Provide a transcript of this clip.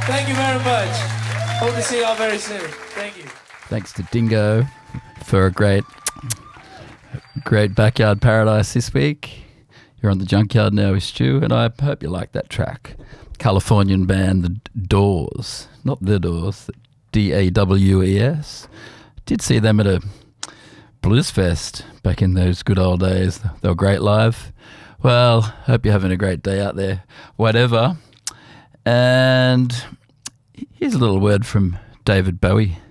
Thank you very much. Hope to see y'all very soon. Thank you. Thanks to Dingo for a great backyard paradise this week. You're on the Junkyard now with Stu, and I hope you like that track. Californian band The Doors, not The Doors, D-A-W-E-S. Did see them at a Blues Fest back in those good old days. They were great live. Well, hope you're having a great day out there, whatever. And here's a little word from David Bowie.